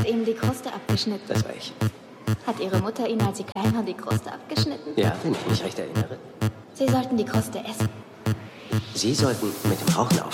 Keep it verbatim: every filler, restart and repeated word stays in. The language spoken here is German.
hat Ihnen die Kruste abgeschnitten. Das war ich. Hat Ihre Mutter Ihnen, als Sie klein waren, die Kruste abgeschnitten? Ja, wenn ich mich recht erinnere. Sie sollten die Kruste essen. Sie sollten mit dem Rauchen auf.